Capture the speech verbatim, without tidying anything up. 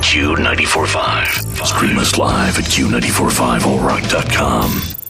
Q ninety-four point five. Stream us live at Q nine four five all rock dot com.